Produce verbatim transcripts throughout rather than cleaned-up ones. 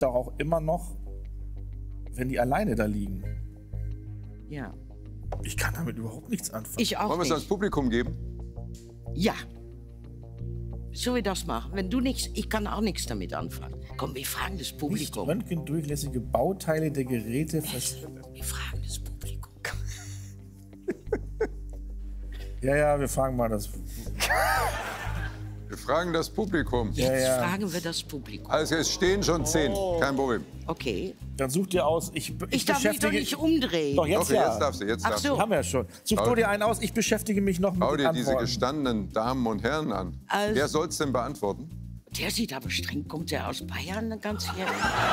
doch auch immer noch, wenn die alleine da liegen. Ja. Ich kann damit überhaupt nichts anfangen. Ich auch Wollen wir es nicht. ans Publikum geben? Ja. Sollen wir das machen? Wenn du nichts, ich kann auch nichts damit anfangen. Komm, wir fragen das Nicht Publikum. röntgendurchlässige Bauteile der Geräte fest. Wir fragen das Publikum. Ja, ja, wir fragen mal das. Wir fragen das Publikum. Jetzt Ja, ja. fragen wir das Publikum. Also es stehen schon zehn, Oh. kein Problem. Okay. Dann such dir aus. Ich, ich, Ich darf mich doch beschäftige. nicht umdrehen. Doch, jetzt Okay, ja. jetzt darfst du, jetzt Ach darfst so. du. Haben wir ja schon. Such Schau du dir- dir einen aus. Ich beschäftige mich noch mit Schau den dir diese Antworten. gestandenen Damen und Herren an. Also- Wer soll es denn beantworten? Der sieht aber streng. Kommt der aus Bayern ganz hier?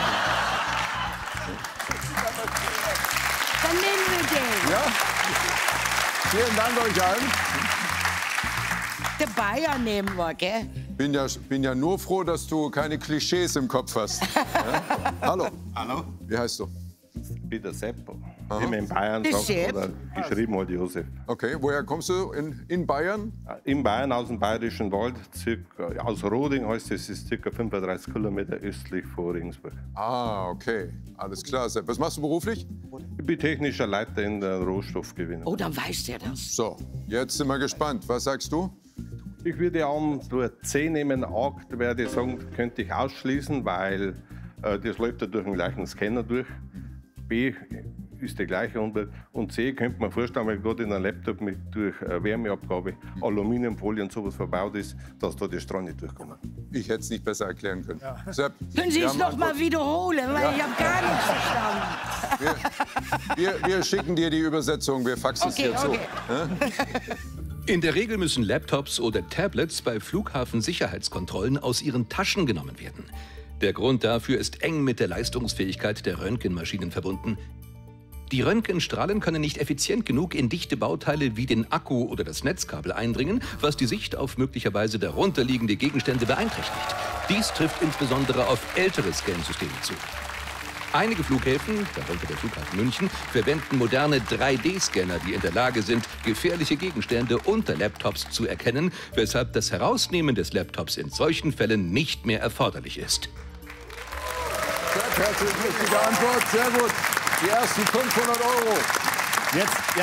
Dann nehmen wir den. Ja? Vielen Dank euch allen. Der Bayern nehmen wir, gell? Bin ja, bin ja nur froh, dass du keine Klischees im Kopf hast. Ja? Hallo. Hallo? Wie heißt du? Peter Seppo. Wie man in Bayern Der sagt, Sepp. oder geschrieben halt Josef. Okay, woher kommst du? In, in Bayern? In Bayern aus dem Bayerischen Wald, circa, aus Roding heißt es, ist circa fünfunddreißig Kilometer östlich von Regensburg. Ah, okay. Alles klar, Sepp. Was machst du beruflich? Ich bin technischer Leiter in der Rohstoffgewinnung. Oh, dann weiß der das. So, jetzt sind wir gespannt. Was sagst du? Ich würde an durch C nehmen, A werde ich sagen, könnte ich ausschließen, weil äh, das läuft ja durch den gleichen Scanner durch. B ist der gleiche Umwelt. Und C könnte man vorstellen, weil gerade in einem Laptop mit durch äh, Wärmeabgabe Aluminiumfolie und sowas verbaut ist, dass da die Strahlen nicht durchkommen. Ich hätte es nicht besser erklären können. Sepp, Können Sie wir es haben noch mal Antwort. wiederholen, weil ich habe gar nichts verstanden. Wir, wir schicken dir die Übersetzung, wir faxen Okay, es dir okay. zu. In der Regel müssen Laptops oder Tablets bei Flughafensicherheitskontrollen aus ihren Taschen genommen werden. Der Grund dafür ist eng mit der Leistungsfähigkeit der Röntgenmaschinen verbunden. Die Röntgenstrahlen können nicht effizient genug in dichte Bauteile wie den Akku oder das Netzkabel eindringen, was die Sicht auf möglicherweise darunterliegende Gegenstände beeinträchtigt. Dies trifft insbesondere auf ältere Scansysteme zu. Einige Flughäfen, darunter der Flughafen München, verwenden moderne drei D Scanner, die in der Lage sind, gefährliche Gegenstände unter Laptops zu erkennen, weshalb das Herausnehmen des Laptops in solchen Fällen nicht mehr erforderlich ist. Sepp, herzlich richtige Antwort, sehr gut. Die ersten fünfhundert Euro. Jetzt, ja,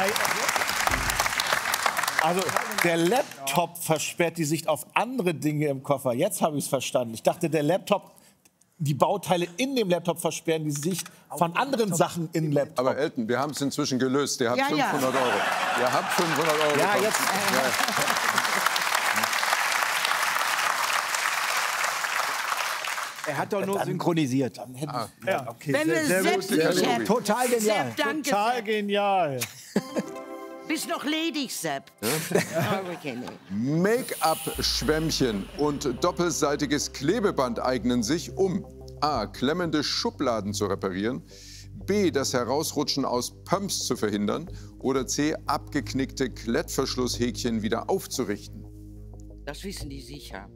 also der Laptop versperrt die Sicht auf andere Dinge im Koffer. Jetzt habe ich es verstanden. Ich dachte, der Laptop, die Bauteile in dem Laptop versperren die Sicht von anderen Sachen im Laptop. Aber Elton, wir haben es inzwischen gelöst. Ihr habt Ja, ja. fünfhundert Euro. Ihr habt fünfhundert Euro. Ja, bekommen. jetzt- Er hat doch nur synchronisiert. Ja, okay. Wenn wir sehr Sepp gut, nicht sehr hätten. gut. Total genial. Sepp, danke. Total Sepp. genial. Bist noch ledig, Sepp. Ah, okay, nee. Make-up-Schwämmchen und doppelseitiges Klebeband eignen sich, um a. klemmende Schubladen zu reparieren, b. das Herausrutschen aus Pumps zu verhindern oder c. abgeknickte Klettverschlusshäkchen wieder aufzurichten. Das wissen die sicher.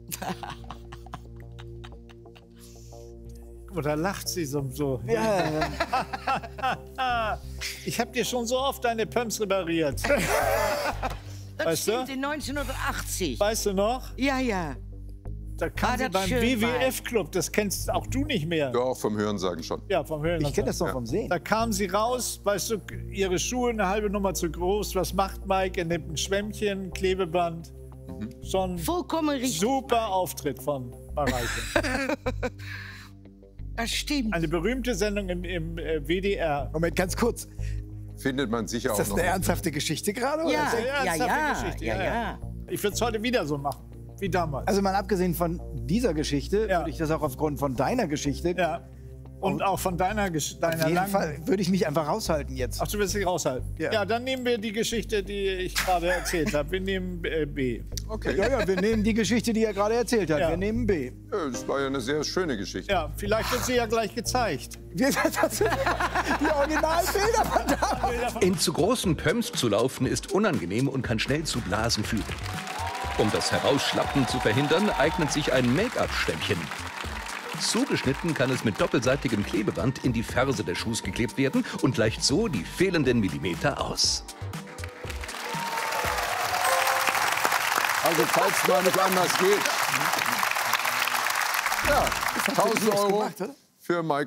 Oder lacht sie so. so. Ich habe dir schon so oft deine Pumps repariert. Das Weißt du? stimmt, in neunzehnhundertachtzig. Weißt du noch? Ja, ja. Da kam Ah, sie das beim schön W W F-Club. Das kennst auch du nicht mehr. Doch, vom Hörensagen schon. Ja, vom Hören. Ich kenne das doch vom Sehen. Da kam sie raus, weißt du, ihre Schuhe eine halbe Nummer zu groß. Was macht Mike? Er nimmt ein Schwämmchen, ein Klebeband. Schon Vollkommen richtig. super Auftritt von Mareike. Das stimmt. Eine berühmte Sendung im, im äh, W D R. Moment, ganz kurz. Findet man sicher Ist auch das noch. eine ernsthafte Geschichte gerade? oder? Ja, Sehr ja, ernsthafte ja, Geschichte, ja, ja. Ich würde es heute wieder so machen, wie damals. Also mal abgesehen von dieser Geschichte, Ja. würde ich das auch aufgrund von deiner Geschichte, ja. Und auch von deiner, Gesch- auf deiner jeden langen... Fall würde ich mich einfach raushalten jetzt. Ach, du willst dich raushalten? Ja. Ja. Dann nehmen wir die Geschichte, die ich gerade erzählt habe. Wir nehmen äh, B. Okay, Ja, ja, wir nehmen die Geschichte, die er gerade erzählt hat. Ja. Wir nehmen B. Ja, das war ja eine sehr schöne Geschichte. Ja, vielleicht wird sie ja gleich gezeigt. Wir, das sind die Originalbilder von damals. In zu großen Pumps zu laufen ist unangenehm und kann schnell zu Blasen führen. Um das Herausschlappen zu verhindern, eignet sich ein Make-up-Schwämmchen. Zugeschnitten kann es mit doppelseitigem Klebeband in die Ferse des Schuhs geklebt werden und gleicht so die fehlenden Millimeter aus. Also falls mal nicht anders geht. Ja, tausend Euro gemacht, oder? für Mike